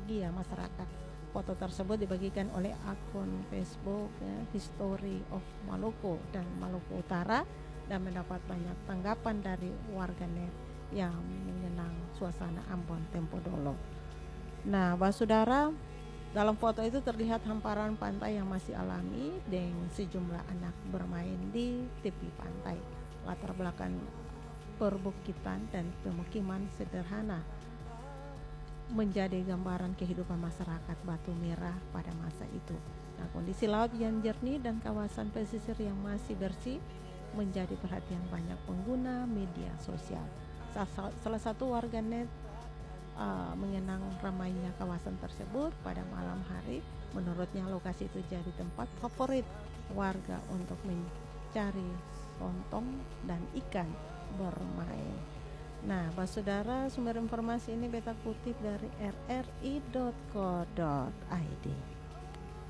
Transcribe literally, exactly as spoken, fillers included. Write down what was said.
nostalgia masyarakat. Foto tersebut dibagikan oleh akun Facebook ya, History of Maluku dan Maluku Utara dan mendapat banyak tanggapan dari warganet yang mengenang suasana Ambon tempo dulu. Nah, Bah Saudara, dalam foto itu terlihat hamparan pantai yang masih alami dengan sejumlah anak bermain di tepi pantai. Latar belakang perbukitan dan pemukiman sederhana menjadi gambaran kehidupan masyarakat Batu Merah pada masa itu. Nah, kondisi laut yang jernih dan kawasan pesisir yang masih bersih menjadi perhatian banyak pengguna media sosial. Salah satu warganet uh, mengenang ramainya kawasan tersebut pada malam hari. Menurutnya lokasi itu jadi tempat favorit warga untuk mencari lontong dan ikan bermain. Nah, Pak Saudara, sumber informasi ini beta kutip dari r r i dot co dot i d.